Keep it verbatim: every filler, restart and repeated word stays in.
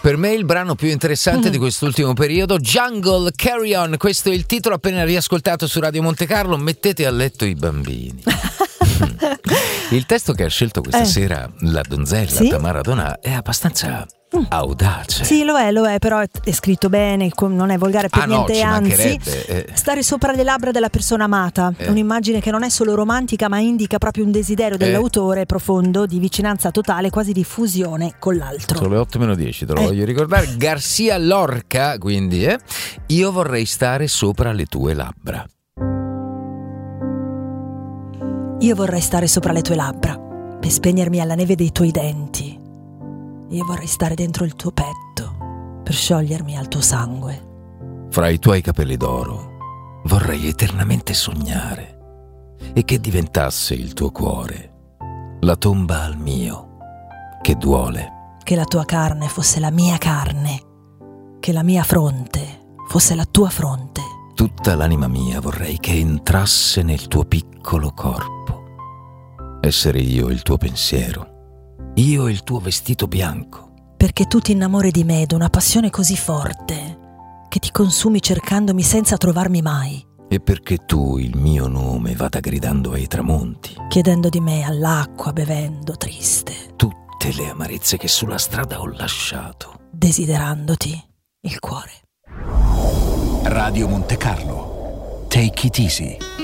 Per me il brano più interessante mm. di quest'ultimo periodo, Jungle Carry On, questo è il titolo appena riascoltato su Radio Monte Carlo, mettete a letto i bambini. Il testo che ha scelto questa eh. sera la donzella sì? Tamara Donà è abbastanza mm. audace. Sì, lo è, lo è, però è scritto bene, non è volgare per ah, niente, no, anzi eh. stare sopra le labbra della persona amata, eh. un'immagine che non è solo romantica ma indica proprio un desiderio dell'autore eh. profondo di vicinanza totale, quasi di fusione con l'altro. Sono le otto meno dieci, te lo eh. voglio ricordare. Garcia Lorca, quindi eh? Io vorrei stare sopra le tue labbra. Io vorrei stare sopra le tue labbra per spegnermi alla neve dei tuoi denti. Io vorrei stare dentro il tuo petto per sciogliermi al tuo sangue. Fra i tuoi capelli d'oro vorrei eternamente sognare e che diventasse il tuo cuore la tomba al mio, che duole. Che la tua carne fosse la mia carne, che la mia fronte fosse la tua fronte. Tutta l'anima mia vorrei che entrasse nel tuo piccolo corpo. Essere io il tuo pensiero, io il tuo vestito bianco. Perché tu ti innamori di me d'una passione così forte che ti consumi cercandomi senza trovarmi mai. E perché tu il mio nome vada gridando ai tramonti, chiedendo di me all'acqua, bevendo triste tutte le amarezze che sulla strada ho lasciato, desiderandoti il cuore. Radio Monte Carlo. Take it easy.